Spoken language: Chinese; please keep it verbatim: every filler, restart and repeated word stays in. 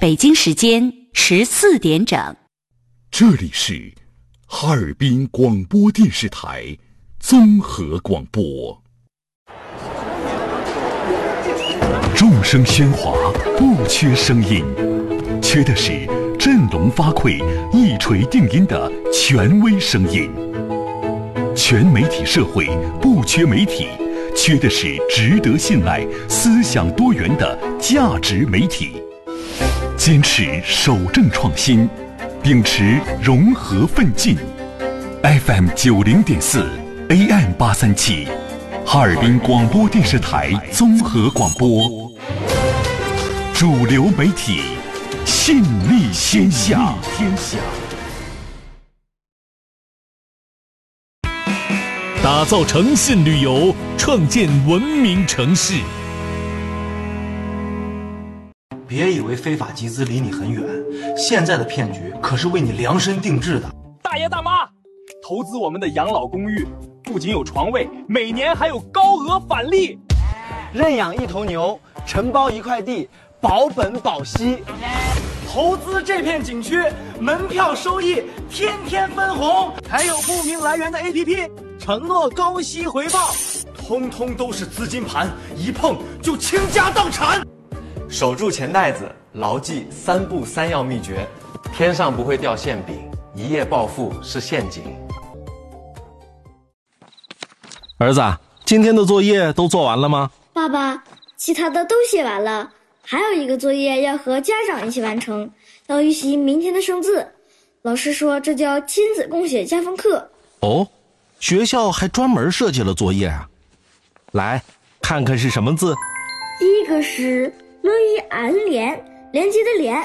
北京时间十四点整。 这里是哈尔滨广播电视台综合广播。众声喧哗，不缺声音，缺的是振聋发聩、一锤定音的权威声音。全媒体社会不缺媒体，缺的是值得信赖、思想多元的价值媒体。坚持守正创新，秉持融合奋进。F M 九零点四 A M 八三七，哈尔滨广播电视台综合广播，主流媒体，信力天下。天下。 打造诚信旅游，创建文明城市。 别以为非法集资离你很远，现在的骗局可是为你量身定制的。 大爷大妈，投资我们的养老公寓，不仅有床位，每年还有高额返利。 认养一头牛，承包一块地，保本保息。投资这片景区，门票收益天天分红，还有不明来源的 A P P， 承诺高息回报，通通都是资金盘，一碰就倾家荡产。 守住钱袋子，牢记三不三要秘诀，天上不会掉馅饼，一夜暴富是陷阱。 儿子，今天的作业都做完了吗？ 爸爸，其他的都写完了，还有一个作业要和家长一起完成，要预习明天的生字。老师说这叫亲子共写家风课。 哦，学校还专门设计了作业啊。来，看看是什么字。 第一个是了一安连，连接的连，